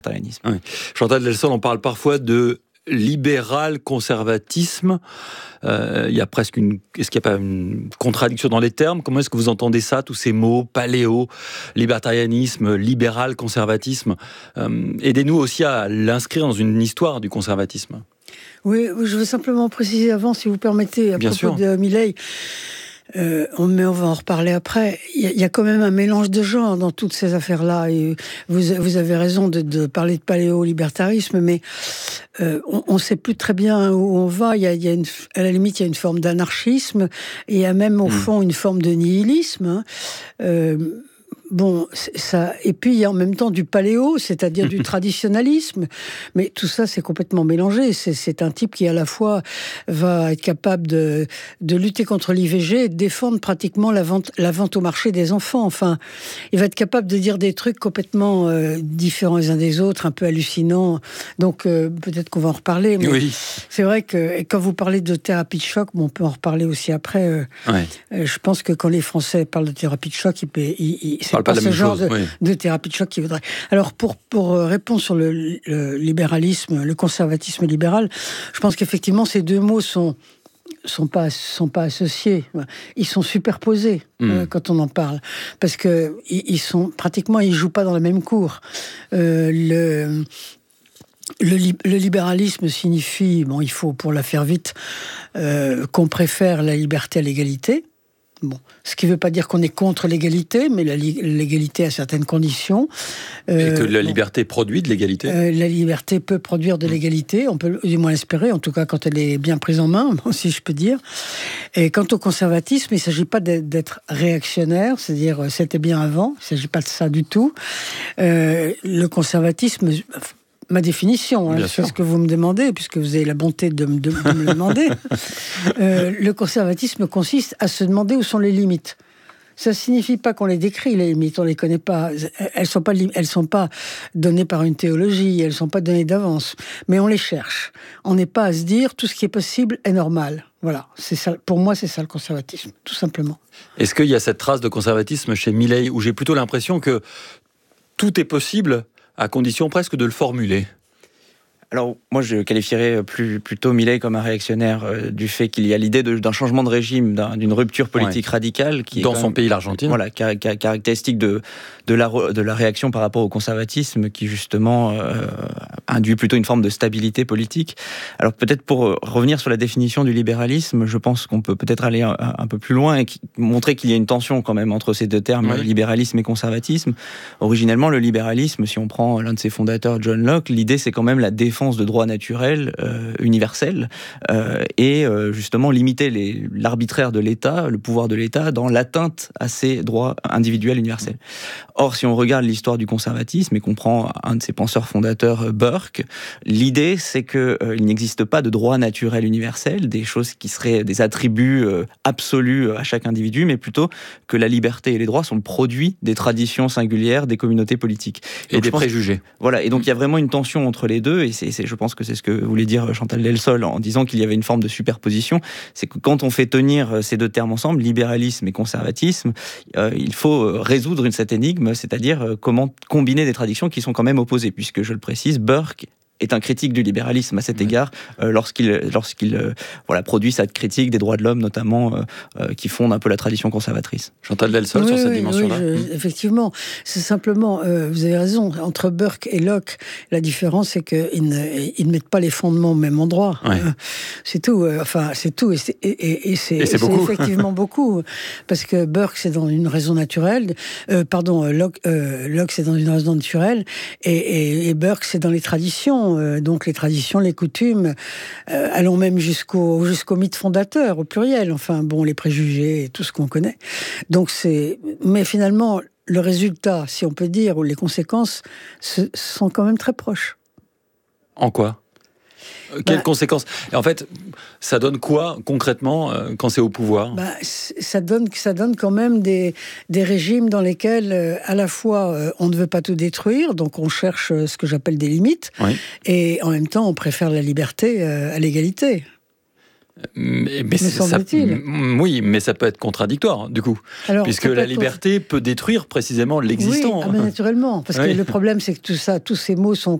libertarianisme. Oui. Chantal Delsol, on parle parfois de libéral-conservatisme. Il y a presque est-ce qu'il n'y a pas une contradiction dans les termes ? Comment est-ce que vous entendez ça, tous ces mots, paléo, libertarianisme, libéral-conservatisme ? Aidez-nous aussi à l'inscrire dans une histoire du conservatisme. Oui, je veux simplement préciser avant, si vous permettez, à Bien propos sûr. de Milei. Mais on va en reparler après. Il y a quand même un mélange de genres dans toutes ces affaires-là. Et vous avez raison de parler de paléo-libertarisme, mais on ne sait plus très bien où on va. À la limite, il y a une forme d'anarchisme, et il y a même au fond une forme de nihilisme. Bon, ça, et puis il y a en même temps du paléo, c'est-à-dire du traditionnalisme, mais tout ça c'est complètement mélangé. C'est un type qui à la fois va être capable de lutter contre l'IVG et de défendre pratiquement la vente au marché des enfants. Enfin, il va être capable de dire des trucs complètement différents les uns des autres, un peu hallucinants. Donc peut-être qu'on va en reparler, mais oui. C'est vrai que quand vous parlez de thérapie de choc, on peut en reparler aussi après. Je pense que quand les Français parlent de thérapie de choc, c'est pas ce genre de thérapie de choc qu'ils voudraient. Alors, pour répondre sur le libéralisme, le conservatisme libéral, je pense qu'effectivement, ces deux mots sont pas associés. Ils sont superposés quand on en parle. Parce que ils jouent pas dans la même cour. Le libéralisme signifie, il faut, pour la faire vite, qu'on préfère la liberté à l'égalité. Bon, ce qui ne veut pas dire qu'on est contre l'égalité, mais l'égalité a certaines conditions. Et que la liberté produit de l'égalité. La liberté peut produire de l'égalité, on peut du moins l'espérer, en tout cas quand elle est bien prise en main, si je peux dire. Et quant au conservatisme, il ne s'agit pas d'être réactionnaire, c'est-à-dire c'était bien avant, il ne s'agit pas de ça du tout. Le conservatisme... Ma définition, c'est ce que vous me demandez, puisque vous avez la bonté de me le demander. Le conservatisme consiste à se demander où sont les limites. Ça ne signifie pas qu'on les décrit, les limites, on ne les connaît pas. Elles sont pas données par une théologie, elles ne sont pas données d'avance. Mais on les cherche. On n'est pas à se dire tout ce qui est possible est normal. Voilà, c'est ça. Pour moi, c'est ça le conservatisme, tout simplement. Est-ce qu'il y a cette trace de conservatisme chez Milei, où j'ai plutôt l'impression que tout est possible à condition presque de le formuler? Alors, moi, je qualifierais plutôt Milei comme un réactionnaire du fait qu'il y a l'idée d'un changement de régime, d'une rupture politique radicale. Qui dans son pays, l'Argentine. Voilà, caractéristique de la réaction par rapport au conservatisme qui, justement, induit plutôt une forme de stabilité politique. Alors, peut-être pour revenir sur la définition du libéralisme, je pense qu'on peut peut-être aller un peu plus loin et montrer qu'il y a une tension quand même entre ces deux termes, libéralisme et conservatisme. Originellement, le libéralisme, si on prend l'un de ses fondateurs, John Locke, l'idée, c'est quand même la défense de droits naturels universels et justement limiter l'arbitraire de l'État, le pouvoir de l'État dans l'atteinte à ces droits individuels universels. Or, si on regarde l'histoire du conservatisme et qu'on prend un de ses penseurs fondateurs, Burke, l'idée c'est qu'il n'existe pas de droits naturels universels, des choses qui seraient des attributs absolus à chaque individu, mais plutôt que la liberté et les droits sont le produit des traditions singulières des communautés politiques. Et des préjugés. Voilà, et donc il y a vraiment une tension entre les deux, et je pense que c'est ce que voulait dire Chantal Delsol en disant qu'il y avait une forme de superposition. C'est que quand on fait tenir ces deux termes ensemble, libéralisme et conservatisme, il faut résoudre cette énigme, c'est-à-dire comment combiner des traditions qui sont quand même opposées, puisque je le précise, Burke est un critique du libéralisme à cet égard, lorsqu'il produit cette critique des droits de l'homme, notamment, qui fonde un peu la tradition conservatrice. Chantal Delsol, sur cette dimension-là. Effectivement, c'est simplement, vous avez raison, entre Burke et Locke, la différence, c'est qu'ils ne mettent pas les fondements au même endroit. C'est tout, c'est tout, et c'est beaucoup. Effectivement beaucoup, parce que Burke, c'est dans une raison naturelle, Locke, c'est dans une raison naturelle, et Burke, c'est dans les traditions. Donc les traditions, les coutumes, allons même jusqu'au mythe fondateur, au pluriel, les préjugés et tout ce qu'on connaît. Donc mais finalement, le résultat, si on peut dire, ou les conséquences, sont quand même très proches. En quoi ? Quelles conséquences ? Et en fait, ça donne quoi concrètement quand c'est au pouvoir ? Ça donne quand même des régimes dans lesquels à la fois on ne veut pas tout détruire, donc on cherche ce que j'appelle des limites, et en même temps on préfère la liberté à l'égalité. Mais semble-t-il. Oui, mais ça peut être contradictoire, du coup. Alors, puisque la liberté peut détruire précisément l'existant. Oui, naturellement. Parce que le problème, c'est que tous ces mots sont